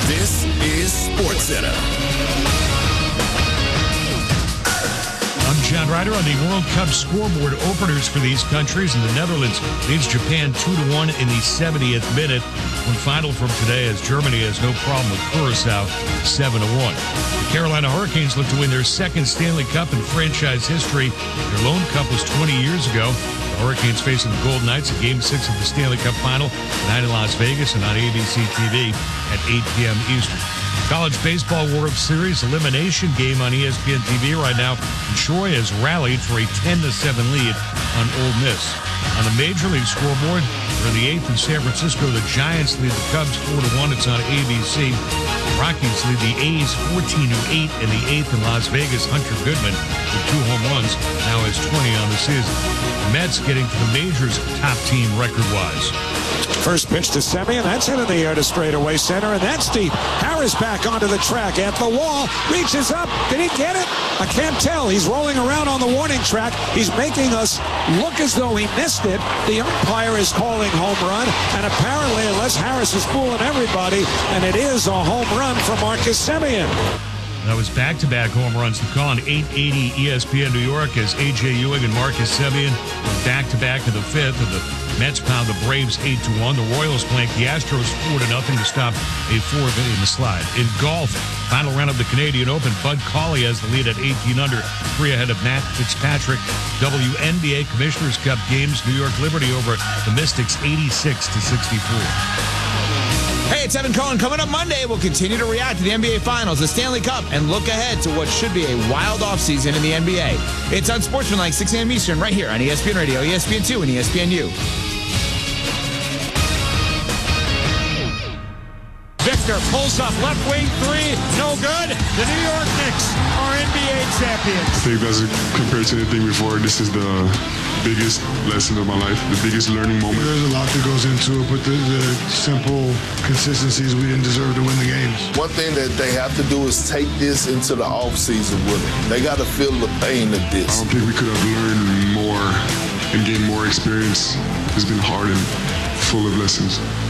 This is SportsCenter. I'm John Ryder on the World Cup scoreboard openers for these countries. And the Netherlands leads Japan 2-1 in the 70th minute. One final from today as Germany has no problem with Curaçao 7-1. The Carolina Hurricanes look to win their second Stanley Cup in franchise history. Their lone cup was 20 years ago. The Hurricanes facing the Golden Knights in Game 6 of the Stanley Cup Final tonight in Las Vegas and on ABC TV at 8 p.m. Eastern. College Baseball World Series elimination game on ESPN TV right now. Troy has rallied for a 10-7 lead on Ole Miss. On the Major League scoreboard, for the 8th in San Francisco, the Giants lead the Cubs 4-1. It's on ABC. Rockies lead the A's 14-8 in the 8th in Las Vegas. Hunter Goodman with 2 home runs now has 20 on the season. The Mets getting to the majors top team record-wise. First pitch to Semien, that's hit in the air to straightaway center, and that's deep. Harris back onto the track, at the wall, reaches up. Did he get it? I can't tell. He's rolling around on the warning track. He's making us look as though he missed it. The umpire is calling home run, and apparently, unless Harris is fooling everybody, and it is a home run for Marcus Semien. That was back-to-back home runs. The call on 880 ESPN New York as A.J. Ewing and Marcus Semien were back-to-back in the 5th, and the Mets pound the Braves 8-1. The Royals blank the Astros 4-0 to stop a 4th in the slide. In golf, final round of the Canadian Open, Bud Cauley has the lead at 18 under, 3 ahead of Matt Fitzpatrick. WNBA Commissioner's Cup games, New York Liberty over the Mystics 86-64. Hey, it's Evan Cohen. Coming up Monday, we'll continue to react to the NBA Finals, the Stanley Cup, and look ahead to what should be a wild offseason in the NBA. It's on Sportsmanlike, 6 a.m. Eastern, right here on ESPN Radio, ESPN2, and ESPNU. Victor pulls up left wing three, no good. The New York Knicks are NBA champions. I think that's compared to anything before. This is the biggest lesson of my life, the biggest learning moment. There's a lot that goes into it, but the simple consistencies, we didn't deserve to win the games. One thing that they have to do is take this into the offseason with them. They got to feel the pain of this. I don't think we could have learned more and gained more experience. It's been hard and full of lessons.